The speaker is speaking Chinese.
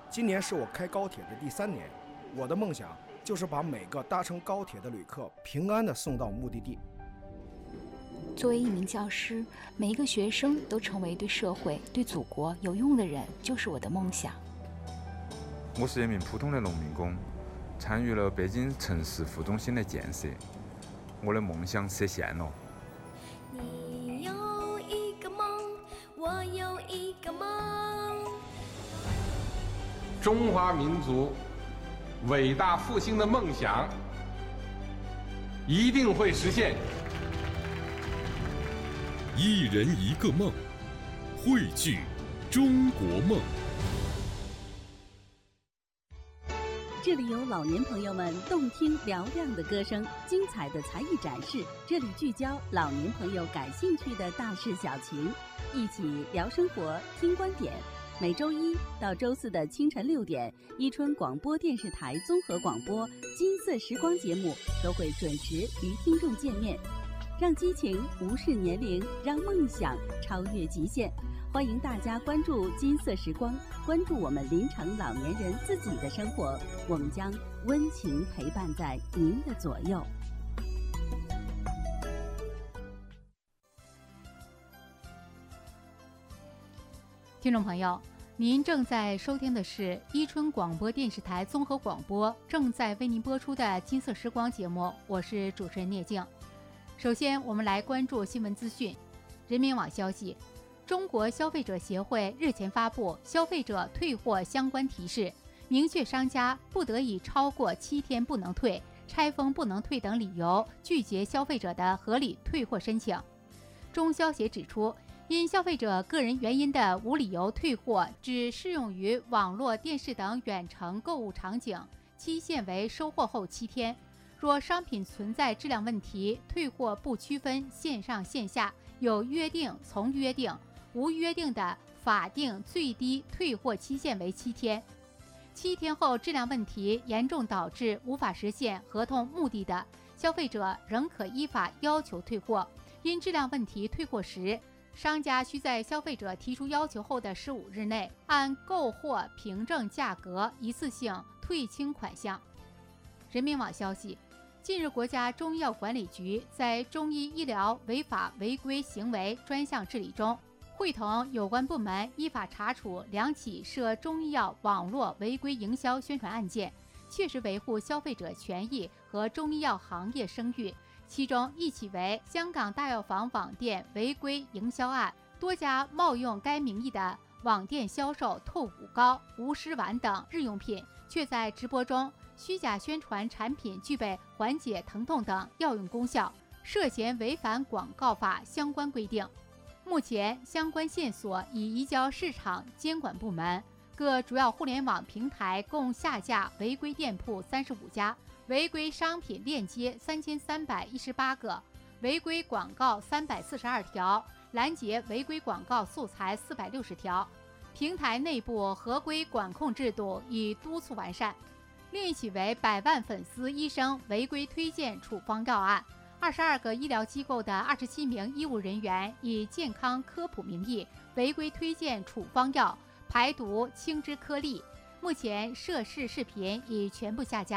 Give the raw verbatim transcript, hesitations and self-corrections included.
今年是我开高铁的第三年，我的梦想就是把每个搭乘高铁的旅客平安地送到目的地。 作为一名教师，每一个学生都成为对社会、对祖国有用的人，就是我的梦想。 我是一名普通的农民工，参与了北京城市副中心的建设，我的梦想实现了。 你有一个梦，我有一个梦。 中华民族伟大复兴的梦想一定会实现。 一人一个梦，汇聚中国梦。 这里有老年朋友们动听嘹亮的歌声，精彩的才艺展示。这里聚焦老年朋友感兴趣的大事小情，一起聊生活，听观点。每周一到周四的清晨六点，伊春广播电视台综合广播《金色时光》节目都会准时与听众见面，让激情无视年龄，让梦想超越极限。欢迎大家关注金色时光，关注我们临城老年人自己的生活，我们将温情陪伴在您的左右。 听众朋友，您正在收听的是伊春广播电视台综合广播正在为您播出的金色时光节目，我是主持人聂静。首先我们来关注新闻资讯。人民网消息，中国消费者协会日前发布消费者退货相关提示，明确商家不得以超过七天不能退、拆封不能退等理由拒绝消费者的合理退货申请。中消协指出，因消费者个人原因的无理由退货只适用于网络、电视等远程购物场景，期限为收货后七天。若商品存在质量问题，退货不区分线上线下，有约定从约定，无约定的法定最低退货期限为七天。七天后质量问题严重导致无法实现合同目的的，消费者仍可依法要求退货。因质量问题退货时，商家需在消费者提出要求后的十五日内，按购货凭证价格一次性退清款项。人民网消息，近日国家中医药管理局在中医医疗违法违规行为专项治理中，会同有关部门依法查处两起涉中医药网络违规营销宣传案件，切实维护消费者权益和中医药行业声誉。其中一起为香港大药房网店违规营销案，多家冒用该名义的网店销售透骨膏、无湿丸等日用品，却在直播中虚假宣传产品具备缓解疼痛等药用功效，涉嫌违反广告法相关规定。目前相关线索已移交市场监管部门，各主要互联网平台共下架违规店铺三十五家，违规商品链接三千三百一十八个，违规广告三百四十二条，拦截违规广告素材四百六十条。平台内部合规管控制度已督促完善。另一起为百万粉丝医生违规推荐处方药案，二十二个医疗机构的二十七名医务人员以健康科普名义违规推荐处方药，排毒清脂颗粒。目前涉事视频已全部下架。